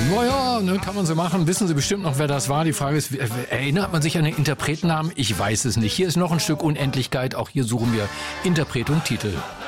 Naja, ne, kann man so machen. Wissen Sie bestimmt noch, wer das war? Die Frage ist, erinnert man sich an den Interpretennamen? Ich weiß es nicht. Hier ist noch ein Stück Unendlichkeit. Auch hier suchen wir Interpret und Titel.